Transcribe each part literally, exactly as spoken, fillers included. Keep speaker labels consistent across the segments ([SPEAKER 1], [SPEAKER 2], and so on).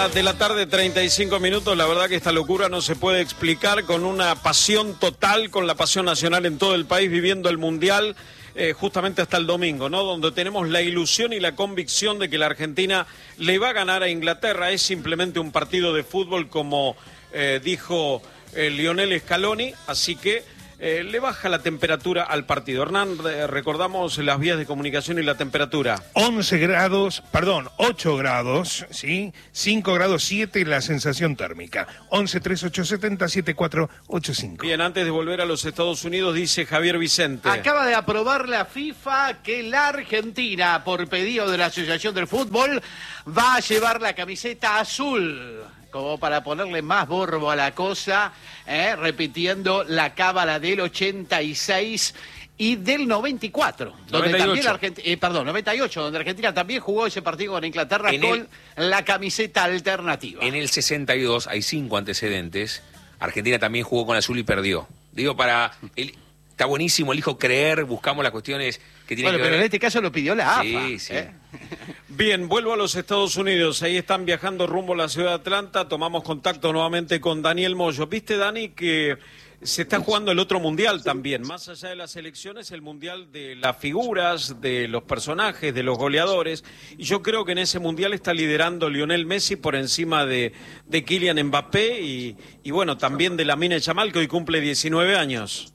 [SPEAKER 1] Una de la tarde, treinta y cinco minutos. La verdad que esta locura no se puede explicar, con una pasión total, con la pasión nacional en todo el país, viviendo el Mundial eh, justamente hasta el domingo, ¿no? Donde tenemos la ilusión y la convicción de que la Argentina le va a ganar a Inglaterra. Es simplemente un partido de fútbol, como eh, dijo eh, Lionel Scaloni, así que Eh, le baja la temperatura al partido. Hernán, eh, recordamos las vías de comunicación y la temperatura.
[SPEAKER 2] once grados, perdón, ocho grados, ¿sí? cinco grados siete la sensación térmica. once, treinta y ocho, setenta, setenta y cuatro, ochenta y cinco.
[SPEAKER 1] Bien, antes de volver a los Estados Unidos, dice Javier Vicente.
[SPEAKER 3] Acaba de aprobar la FIFA que la Argentina, por pedido de la Asociación del Fútbol, va a llevar la camiseta azul, como para ponerle más borbo a la cosa, eh, repitiendo la cábala del ochenta y seis y del noventa y cuatro, donde
[SPEAKER 1] noventa y ocho.
[SPEAKER 3] también Argentina, eh, perdón, noventa y ocho, donde Argentina también jugó ese partido con Inglaterra
[SPEAKER 4] En
[SPEAKER 3] con
[SPEAKER 4] el,
[SPEAKER 3] la camiseta alternativa.
[SPEAKER 4] En el sesenta y dos hay cinco antecedentes. Argentina también jugó con azul y perdió. Digo, para el, está buenísimo, elijo creer, buscamos las cuestiones que tienen
[SPEAKER 3] Bueno,
[SPEAKER 4] que
[SPEAKER 3] pero
[SPEAKER 4] ver.
[SPEAKER 3] en este caso lo pidió la A F A.
[SPEAKER 4] Sí, sí.
[SPEAKER 3] ¿eh?
[SPEAKER 1] Bien, vuelvo a los Estados Unidos. Ahí están viajando rumbo a la ciudad de Atlanta. Tomamos contacto nuevamente con Daniel Moyo. ¿Viste, Dani, que se está jugando el otro mundial también? Más allá de las elecciones, el mundial de las figuras, de los personajes, de los goleadores. Y yo creo que en ese mundial está liderando Lionel Messi por encima de, de Kylian Mbappé y, y bueno, también de Lamine Yamal, que hoy cumple diecinueve años.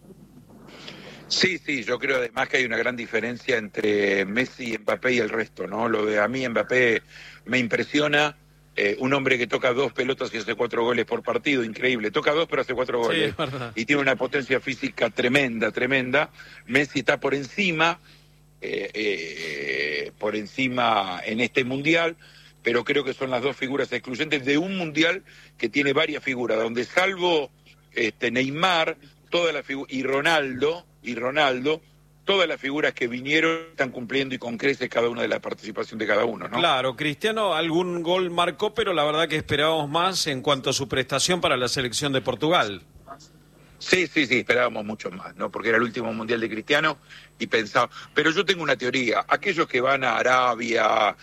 [SPEAKER 5] Sí, sí, yo creo además que hay una gran diferencia entre Messi, Mbappé y el resto, ¿no? Lo de a mí Mbappé me impresiona, eh, un hombre que toca dos pelotas y hace cuatro goles por partido, increíble, toca dos pero hace cuatro goles,
[SPEAKER 1] Sí, es verdad.
[SPEAKER 5] Y tiene una potencia física tremenda, tremenda. Messi está por encima, eh, eh, por encima en este mundial, pero creo que son las dos figuras excluyentes de un mundial que tiene varias figuras, donde salvo este, Neymar, toda la figu- y Ronaldo, y Ronaldo, todas las figuras que vinieron están cumpliendo y con creces cada una de la participación de cada uno, ¿no?
[SPEAKER 1] Claro, Cristiano algún gol marcó, pero la verdad que esperábamos más en cuanto a su prestación para la selección de Portugal.
[SPEAKER 5] Sí, sí, sí, esperábamos mucho más, ¿no? Porque era el último mundial de Cristiano y pensaba... Pero yo tengo una teoría. Aquellos que van a Arabia,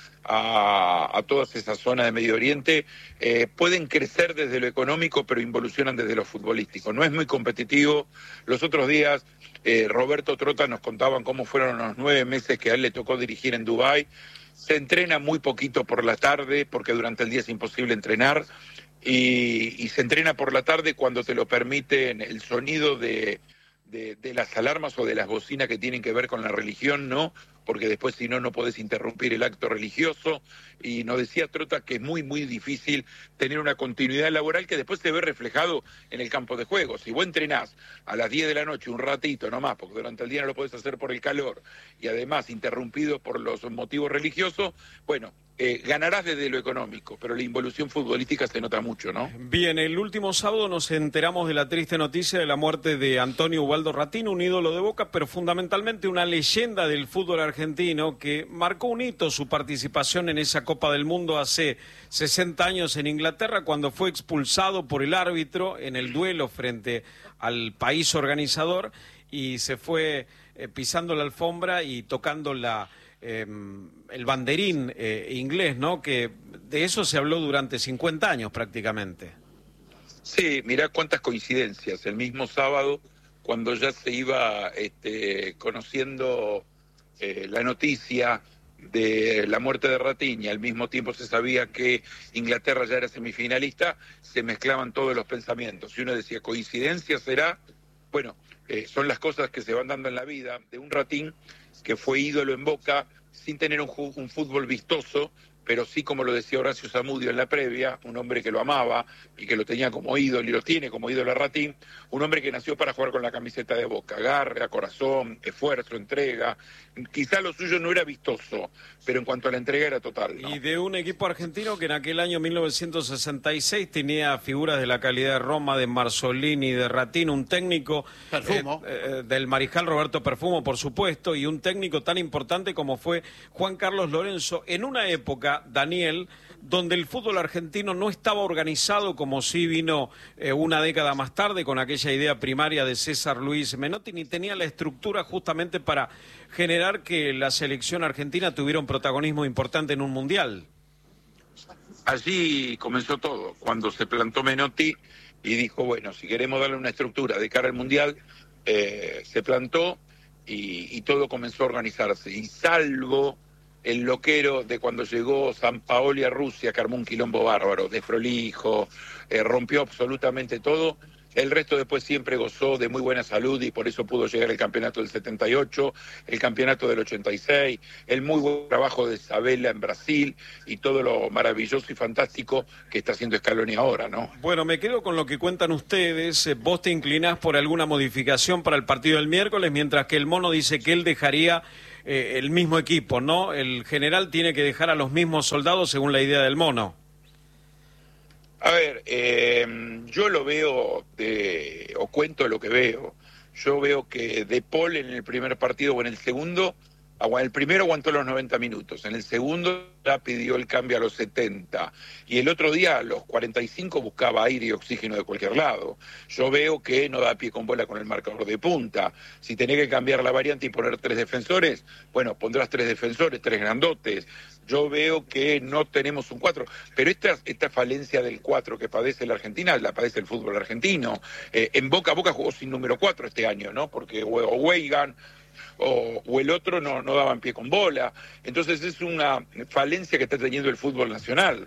[SPEAKER 5] a, a todas esas zonas de Medio Oriente, eh, pueden crecer desde lo económico, pero involucionan desde lo futbolístico. No es muy competitivo. Los otros días, eh, Roberto Trota nos contaban cómo fueron los nueve meses que a él le tocó dirigir en Dubái. Se entrena muy poquito por la tarde, porque durante el día es imposible entrenar. Y, y se entrena por la tarde cuando te lo permiten el sonido de, de, de las alarmas o de las bocinas que tienen que ver con la religión, ¿no? Porque después si no, no podés interrumpir el acto religioso. Y nos decía Trota que es muy, muy difícil tener una continuidad laboral que después se ve reflejado en el campo de juego. Si vos entrenás a las diez de la noche un ratito nomás, porque durante el día no lo podés hacer por el calor, y además interrumpido por los motivos religiosos, bueno, eh, ganarás desde lo económico, pero la involución futbolística se nota mucho, ¿no?
[SPEAKER 1] Bien, el último sábado nos enteramos de la triste noticia de la muerte de Antonio Ubaldo Ratín, un ídolo de Boca, pero fundamentalmente una leyenda del fútbol argentino que marcó un hito su participación en esa Copa del Mundo hace sesenta años en Inglaterra, cuando fue expulsado por el árbitro en el duelo frente al país organizador y se fue eh, pisando la alfombra y tocando la... Eh, el banderín eh, inglés, ¿no? Que de eso se habló durante cincuenta años prácticamente.
[SPEAKER 5] Sí, mirá cuántas coincidencias. El mismo sábado, cuando ya se iba este, conociendo eh, la noticia de la muerte de Ratín y al mismo tiempo se sabía que Inglaterra ya era semifinalista, se mezclaban todos los pensamientos. Y uno decía, ¿coincidencia será? Bueno, eh, son las cosas que se van dando en la vida de un Ratín que fue ídolo en Boca sin tener un, un fútbol vistoso, pero sí, como lo decía Horacio Zamudio en la previa, un hombre que lo amaba y que lo tenía como ídolo y lo tiene como ídolo a Ratín, un hombre que nació para jugar con la camiseta de Boca, garra, corazón, esfuerzo, entrega. Quizá lo suyo no era vistoso, pero en cuanto a la entrega era total, ¿no?
[SPEAKER 1] Y de un equipo argentino que en aquel año mil novecientos sesenta y seis tenía figuras de la calidad de Roma, de Marzolini, de Ratín, un técnico
[SPEAKER 3] Perfumo.
[SPEAKER 1] eh, eh, del mariscal Roberto Perfumo, por supuesto, y un técnico tan importante como fue Juan Carlos Lorenzo, en una época, Daniel, donde el fútbol argentino no estaba organizado como sí vino eh, una década más tarde con aquella idea primaria de César Luis Menotti, ni tenía la estructura justamente para generar que la selección argentina tuviera un protagonismo importante en un mundial.
[SPEAKER 5] allí comenzó todo, cuando se plantó Menotti y dijo, bueno, si queremos darle una estructura de cara al Mundial, eh, se plantó y, y todo comenzó a organizarse. Y salvo el loquero de cuando llegó Sampaoli a Rusia, que armó un quilombo bárbaro, desprolijo, eh, rompió absolutamente todo. El resto después siempre gozó de muy buena salud y por eso pudo llegar el campeonato del setenta y ocho, el campeonato del ochenta y seis, el muy buen trabajo de Sabella en Brasil y todo lo maravilloso y fantástico que está haciendo Scaloni ahora, ¿no?
[SPEAKER 1] Bueno, me quedo con lo que cuentan ustedes. Vos te inclinás por alguna modificación para el partido del miércoles, mientras que el Mono dice que él dejaría eh, el mismo equipo, ¿no? El general tiene que dejar a los mismos soldados según la idea del Mono.
[SPEAKER 5] A ver, eh, yo lo veo, de, o cuento lo que veo. Yo veo que De Paul en el primer partido o en el segundo, en el primero aguantó los noventa minutos, en el segundo ya pidió el cambio a los setenta, y el otro día a los cuarenta y cinco buscaba aire y oxígeno de cualquier lado. Yo veo que no da pie con bola con el marcador de punta. Si tenés que cambiar la variante y poner tres defensores, bueno, pondrás tres defensores, tres grandotes. Yo veo que no tenemos un cuatro, pero esta, esta falencia del cuatro que padece la Argentina, la padece el fútbol argentino. Eh, en Boca a Boca jugó sin número cuatro este año, ¿no? Porque o, o Weigan o, o el otro no, no daban pie con bola. Entonces es una falencia que está teniendo el fútbol nacional.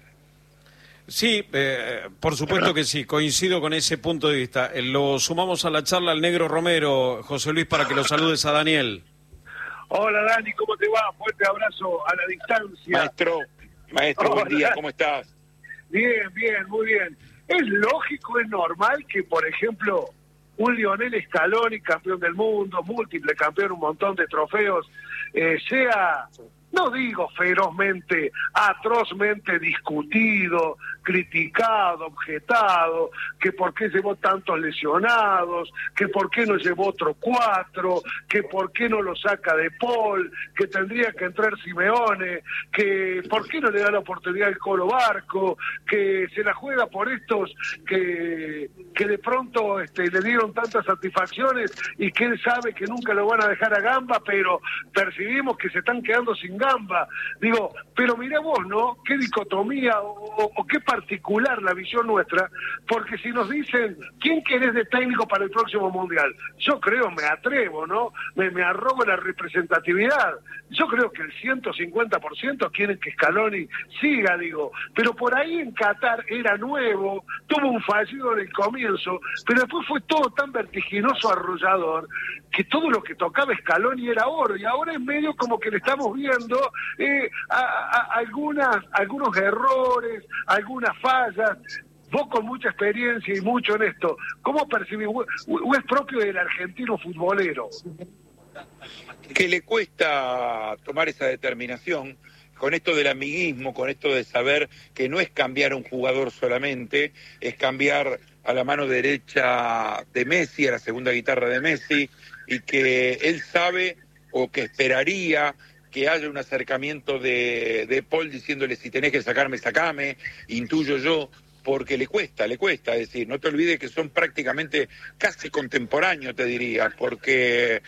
[SPEAKER 1] Sí, eh, por supuesto que sí, coincido con ese punto de vista. Eh, lo sumamos a la charla al Negro Romero, José Luis, para que lo saludes a Daniel.
[SPEAKER 6] Hola Dani, ¿cómo te va? Fuerte abrazo a la distancia.
[SPEAKER 5] Maestro, maestro,
[SPEAKER 6] Hola.
[SPEAKER 5] Buen día, ¿cómo estás?
[SPEAKER 6] Bien, bien, muy bien. Es lógico, es normal que, por ejemplo, un Lionel Scaloni, campeón del mundo, múltiple campeón, un montón de trofeos, eh, sea, no digo ferozmente, atrozmente discutido, criticado, objetado, que por qué llevó tantos lesionados, que por qué no llevó otro cuatro, que por qué no lo saca De Paul, que tendría que entrar Simeone, que por qué no le da la oportunidad al Colo Barco, que se la juega por estos que, que de pronto este, le dieron tantas satisfacciones y que él sabe que nunca lo van a dejar a gamba, pero percibimos que se están quedando sin gamba. Digo, pero mirá vos, ¿no? Qué dicotomía o, o, o qué particular la visión nuestra, porque si nos dicen, ¿quién querés de técnico para el próximo Mundial? Yo creo, me atrevo, ¿no? Me, me arrogo la representatividad. Yo creo que el ciento cincuenta por ciento quieren que Scaloni siga, digo, pero por ahí en Qatar era nuevo, tuvo un fallido en el comienzo, pero después fue todo tan vertiginoso, arrollador, que todo lo que tocaba Scaloni era oro, y ahora es medio como que le estamos viendo eh, a, a, algunas, algunos errores, algunas fallas. Vos con mucha experiencia y mucho en esto, ¿cómo percibís? ¿O es propio del argentino futbolero?
[SPEAKER 5] Que le cuesta tomar esa determinación con esto del amiguismo, con esto de saber que no es cambiar a un jugador solamente, es cambiar a la mano derecha de Messi, a la segunda guitarra de Messi, y que él sabe o que esperaría que haya un acercamiento de, de Paul diciéndole si tenés que sacarme, sacame, intuyo yo, porque le cuesta, le cuesta, es decir, no te olvides que son prácticamente casi contemporáneos, te diría, porque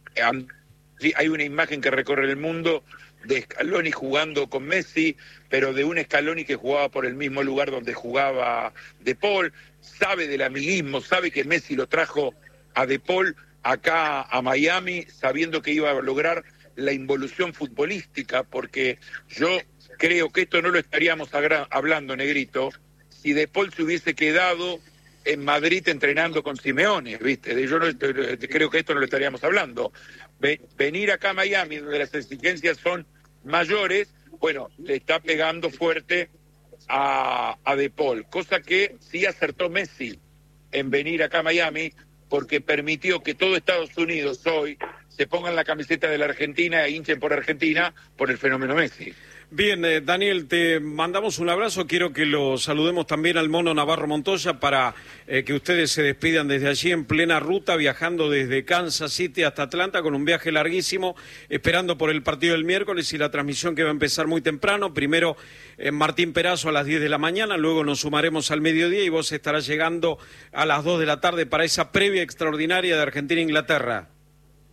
[SPEAKER 5] hay una imagen que recorre el mundo de Scaloni jugando con Messi, pero de un Scaloni que jugaba por el mismo lugar donde jugaba De Paul, sabe del amiguismo, sabe que Messi lo trajo a De Paul acá a Miami, sabiendo que iba a lograr la involución futbolística, porque yo creo que esto no lo estaríamos hablando, Negrito, si De Paul se hubiese quedado en Madrid entrenando con Simeone, ¿viste? Yo no, creo que esto no lo estaríamos hablando. Venir acá a Miami, donde las exigencias son mayores, bueno, le está pegando fuerte a, a De Paul, cosa que sí acertó Messi en venir acá a Miami, porque permitió que todo Estados Unidos hoy se pongan la camiseta de la Argentina e hinchen por Argentina por el fenómeno Messi.
[SPEAKER 1] Bien, eh, Daniel, te mandamos un abrazo. Quiero que lo saludemos también al Mono Navarro Montoya para eh, que ustedes se despidan desde allí en plena ruta, viajando desde Kansas City hasta Atlanta con un viaje larguísimo, esperando por el partido del miércoles y la transmisión que va a empezar muy temprano. Primero eh, Martín Perazo a las diez de la mañana, luego nos sumaremos al mediodía y vos estarás llegando a las dos de la tarde para esa previa extraordinaria de Argentina-Inglaterra.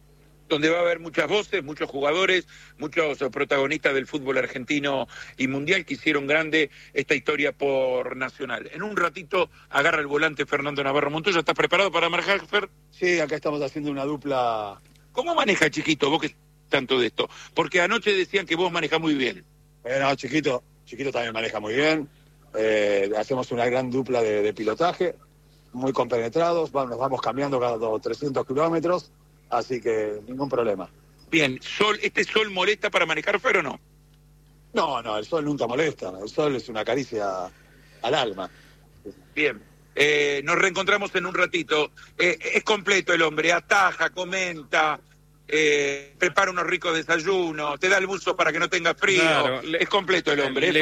[SPEAKER 5] donde va a haber muchas voces, muchos jugadores, muchos protagonistas del fútbol argentino y mundial que hicieron grande esta historia por Nacional. En un ratito agarra el volante Fernando Navarro Montoya. ¿Estás preparado para manejar, Fer?
[SPEAKER 7] Sí, acá estamos haciendo una dupla.
[SPEAKER 5] ¿Cómo maneja, Chiquito, vos que tanto de esto? Porque anoche decían que vos manejás muy bien.
[SPEAKER 7] Eh, no, Chiquito, Chiquito también maneja muy bien. Eh, hacemos una gran dupla de, de pilotaje, muy compenetrados, vamos, nos vamos cambiando cada trescientos kilómetros. Así que ningún problema.
[SPEAKER 5] Bien, sol, ¿este sol molesta para manejar, Fer, o no?
[SPEAKER 7] No, no, el sol nunca molesta. El sol es una caricia al alma.
[SPEAKER 5] Bien, eh, nos reencontramos en un ratito. Eh, es completo el hombre, ataja, comenta, eh, prepara unos ricos desayunos, te da el buzo para que no tenga frío.
[SPEAKER 1] Claro,
[SPEAKER 5] es completo el hombre.
[SPEAKER 1] le